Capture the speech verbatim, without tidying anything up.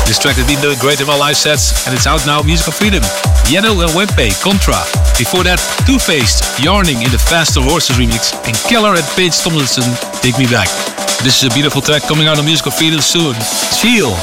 This track has been doing great in my live sets, and it's out now, Musical Freedom. Yellow and Wempe, Contra. Before that, Two-Faced, Yarning in the Faster Horses remix, and Keller and Paige Tomlinson, Take Me Back. This is a beautiful track coming out on Musical Freedom soon. Feel.